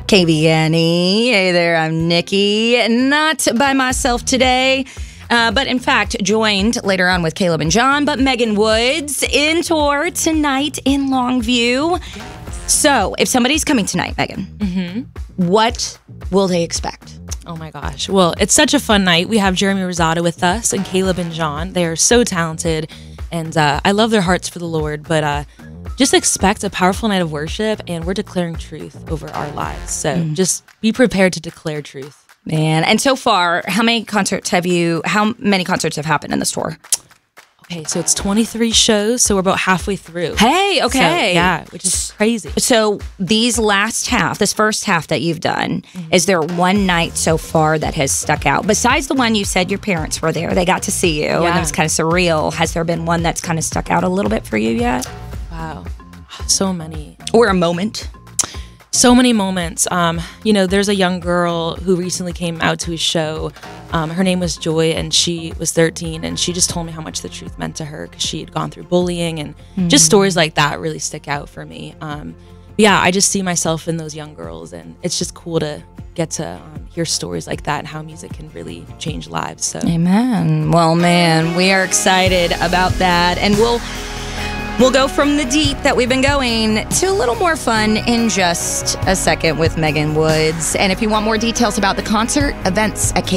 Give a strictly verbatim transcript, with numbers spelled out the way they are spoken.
K B N E. Hey there, I'm Nikki. Not by myself today, uh, but in fact joined later on with Caleb and John, but Megan Woods in tour tonight in Longview. So if somebody's coming tonight, Megan, mm-hmm. what will they expect? Oh my gosh. Well, it's such a fun night. We have Jeremy Rosado with us and Caleb and John. They are so talented, and uh, I love their hearts for the Lord, but uh, just expect a powerful night of worship, and we're declaring truth over our lives. So mm. just be prepared to declare truth. Man, and so far, how many concerts have you, how many concerts have happened in this tour? Okay, so it's twenty-three shows, so we're about halfway through. Hey, okay. So, yeah, which is crazy. So these last half, this first half that you've done, mm-hmm. is there one night so far that has stuck out? Besides the one you said your parents were there, they got to see you, yeah. and it was kind of surreal. Has there been one that's kind of stuck out a little bit for you yet? Wow, so many. Or a moment? So many moments. Um, you know, there's a young girl who recently came out to a show. Um, her name was Joy, and she was thirteen, and she just told me how much the truth meant to her because she had gone through bullying, and mm. just stories like that really stick out for me. Um, yeah, I just see myself in those young girls, and it's just cool to get to um, hear stories like that and how music can really change lives. So, amen. Well, man, we are excited about that, and we'll We'll go from the deep that we've been going to a little more fun in just a second with Megan Woods. And if you want more details about the concert, events at K